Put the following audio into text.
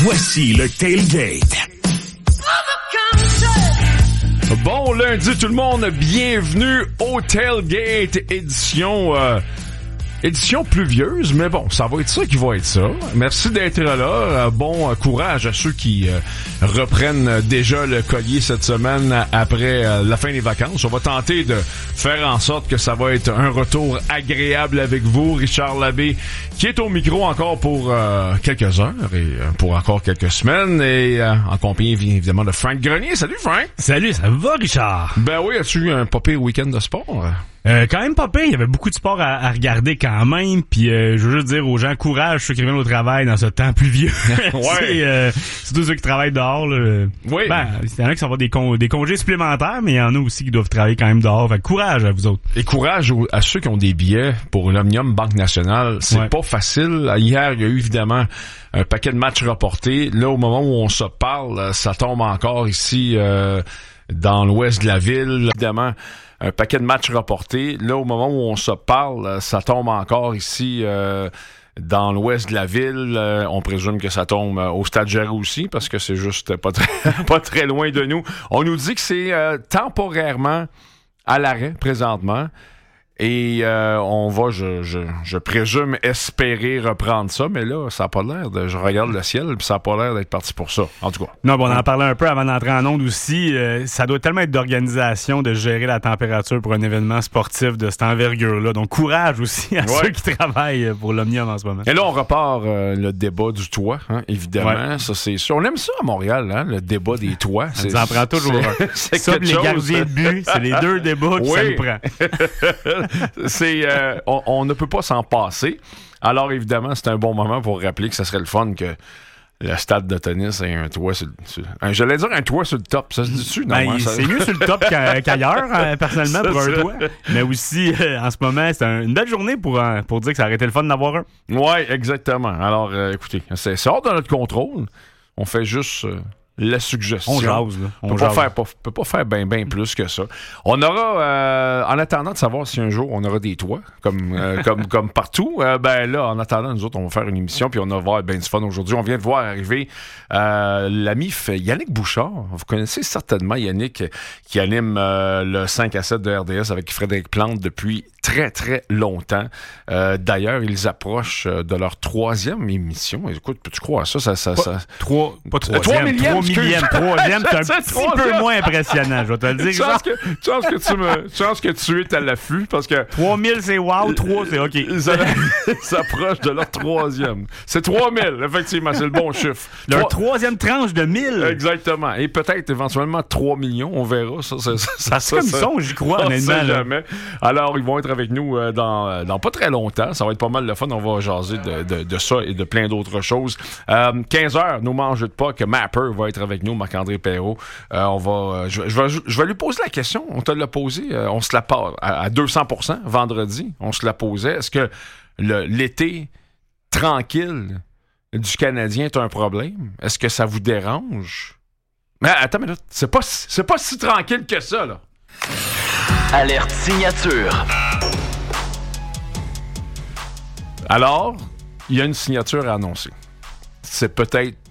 Voici le Tailgate. Bon lundi tout le monde, bienvenue au Tailgate édition pluvieuse, mais bon, ça va être ça qui va être ça. Merci d'être là. Bon courage à ceux qui reprennent déjà le collier cette semaine après la fin des vacances. On va tenter de faire en sorte que ça va être un retour agréable avec vous. Richard Labbé qui est au micro encore pour quelques heures et pour encore quelques semaines et en compagnie évidemment de Frank Grenier. Salut Frank! Salut, ça va Richard? Ben oui, as-tu eu un pas pire week-end de sport? Quand même pas pire, il y avait beaucoup de sport à regarder quand même, puis je veux juste dire aux gens, courage ceux qui reviennent au travail dans ce temps pluvieux. Ouais. C'est tous ceux qui travaillent dehors, là. Oui. Ben, il y en a qui s'en vont des congés supplémentaires, mais il y en a aussi qui doivent travailler quand même dehors. Fait que courage à vous autres. Et courage à ceux qui ont des billets pour l'Omnium Banque Nationale. C'est pas facile. Hier, il y a eu évidemment un paquet de matchs reportés. Là, au moment où on se parle, ça tombe encore ici dans l'ouest de la ville. Évidemment, un paquet de matchs reportés. Là, au moment où on se parle, ça tombe encore ici dans l'ouest de la ville. On présume que ça tombe au Stade Géraud aussi, parce que c'est juste pas très loin de nous. On nous dit que c'est temporairement à l'arrêt présentement. Et on va, je présume, espérer reprendre ça, mais là, ça a pas l'air de... Je regarde le ciel, puis ça a pas l'air d'être parti pour ça, en tout cas. Non, bon, on en parlait un peu avant d'entrer en onde aussi. Ça doit tellement être d'organisation de gérer la température pour un événement sportif de cette envergure-là. Donc, courage aussi à ceux qui travaillent pour l'Omnium en ce moment. Et là, on repart le débat du toit, hein, évidemment. Ouais. Ça, c'est sûr. On aime ça à Montréal, hein, le débat des toits. Ça nous en prend toujours un. C'est ça, les gardiens de but, c'est les deux débats que ça nous prend. On ne peut pas s'en passer. Alors, évidemment, c'est un bon moment pour rappeler que ça serait le fun que le stade de tennis ait un toit j'allais dire un toit sur le top. Ça se dit-tu? Non, ben, c'est mieux sur le top qu'ailleurs, personnellement, pour un toit. Mais aussi, en ce moment, c'est une belle journée pour dire que ça aurait été le fun d'avoir un. Oui, exactement. Alors, écoutez, c'est hors de notre contrôle. On fait juste... la suggestion. On jase, là. On peut pas faire bien plus que ça. On aura, en attendant de savoir si un jour on aura des toits, comme partout, ben là, en attendant, nous autres, on va faire une émission, puis on va avoir ben du fun aujourd'hui. On vient de voir arriver l'ami Yannick Bouchard. Vous connaissez certainement Yannick, qui anime le 5 à 7 de RDS avec Frédéric Plante depuis très, très longtemps. D'ailleurs, ils approchent de leur 3e émission. Écoute, peux-tu croire à ça? Pas 3 millième. 3e, c'est un petit peu moins impressionnant, je vais te le dire. Tu penses que tu es à l'affût, parce que... 3000, c'est wow, 3, c'est OK. Ils s'approchent de leur 3e. C'est 3000, effectivement, c'est le bon chiffre. Leur 3e tranche de 1000. Exactement. Et peut-être éventuellement 3 millions, on verra. C'est comme ça, j'y crois, honnêtement. Jamais. Alors, ils vont être avec nous dans pas très longtemps. Ça va être pas mal le fun. On va jaser de ça et de plein d'autres choses. 15h, nous mange de pas que Mapper va être avec nous, Marc-André Perrault. Je vais lui poser la question. On te l'a posé. On se la part à 200% vendredi. On se la posait. Est-ce que l'été tranquille du Canadien est un problème? Est-ce que ça vous dérange? Mais attends une minute. C'est pas si tranquille que ça, là. Alerte signature. Alors, il y a une signature à annoncer. C'est peut-être